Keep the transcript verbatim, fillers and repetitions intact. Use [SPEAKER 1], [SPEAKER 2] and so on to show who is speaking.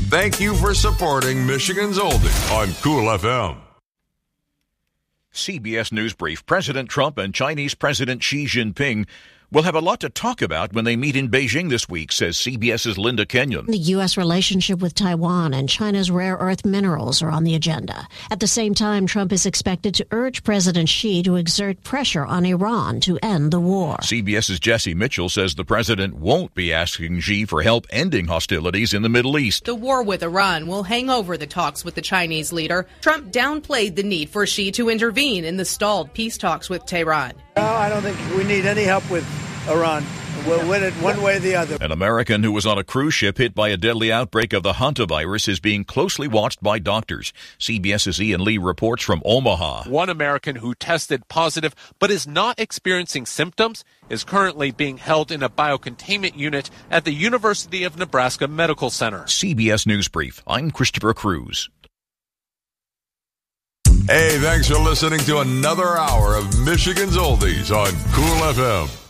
[SPEAKER 1] Thank you for supporting Michigan's Oldies on Cool F M.
[SPEAKER 2] C B S News Brief. President Trump and Chinese President Xi Jinping will have a lot to talk about when they meet in Beijing this week, says CBS's Linda Kenyon.
[SPEAKER 3] The U S relationship with Taiwan and China's rare earth minerals are on the agenda. At the same time, Trump is expected to urge President Xi to exert pressure on Iran to end the war.
[SPEAKER 2] CBS's Jesse Mitchell says the president won't be asking Xi for help ending hostilities in the Middle East.
[SPEAKER 4] The war with Iran will hang over the talks with the Chinese leader. Trump downplayed the need for Xi to intervene in the stalled peace talks with Tehran.
[SPEAKER 5] No, I don't think we need any help with Iran. We'll win it one way or the other.
[SPEAKER 2] An American who was on a cruise ship hit by a deadly outbreak of the hantavirus is being closely watched by doctors. CBS's Ian Lee reports from Omaha.
[SPEAKER 6] One American who tested positive but is not experiencing symptoms is currently being held in a biocontainment unit at the University of Nebraska Medical Center.
[SPEAKER 2] C B S News Brief. I'm Christopher Cruz.
[SPEAKER 1] Hey, thanks for listening to another hour of Michigan's Oldies on Cool F M.